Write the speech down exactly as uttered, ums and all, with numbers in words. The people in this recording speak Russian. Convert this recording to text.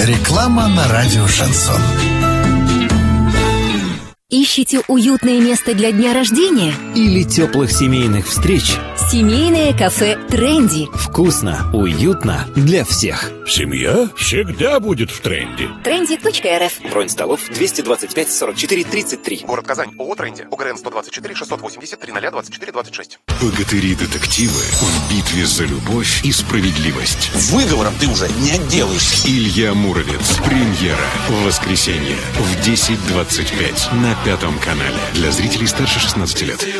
Реклама на радио «Шансон». Ищете уютное место для дня рождения? Или теплых семейных встреч? Семейное кафе «Тренди». Вкусно, уютно для всех. Семья всегда будет в тренде. тренди точка эр эф. Бронь столов двести двадцать пять сорок четыре тридцать три. Город Казань. ООО «Тренди». ОГРН сто двадцать четыре шестьсот восемьдесят три ноль двадцать четыре двадцать шесть. Богатыри-детективы в битве за любовь и справедливость. Выговором ты уже не отделаешься. Илья Муромец. Премьера в воскресенье в десять двадцать пять на Пятом канале. Для зрителей старше шестнадцати лет.